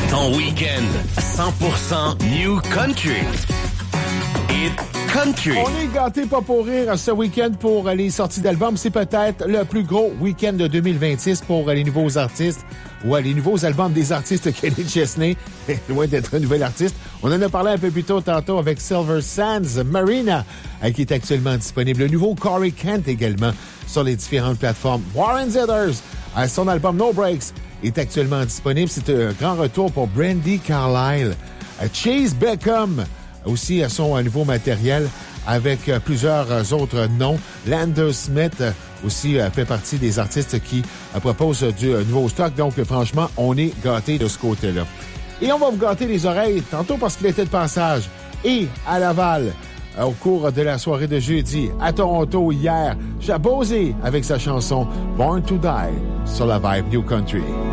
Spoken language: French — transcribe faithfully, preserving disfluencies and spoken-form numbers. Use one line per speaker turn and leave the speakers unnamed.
Ton week-end cent pour cent New Country. Hit Country.
On est gâtés pas pour rire ce week-end pour les sorties d'albums. C'est peut-être le plus gros week-end de deux mille vingt-six pour les nouveaux artistes. Ouais, les nouveaux albums des artistes. Kenny Chesney est loin d'être un nouvel artiste. On en a parlé un peu plus tôt tantôt avec Silver Sands, Marina, qui est actuellement disponible. Le nouveau Corey Kent également sur les différentes plateformes. Warren Zeders, son album No Breaks est actuellement disponible. C'est un grand retour pour Brandy Carlisle. Chase Beckham aussi a son nouveau matériel avec plusieurs autres noms. Lander Smith aussi fait partie des artistes qui proposent du nouveau stock. Donc, franchement, on est gâtés de ce côté-là. Et on va vous gâter les oreilles tantôt parce qu'il était de passage. Et à Laval, au cours de la soirée de jeudi, à Toronto hier, Jabosé avec sa chanson Born to Die sur la Vibe New Country.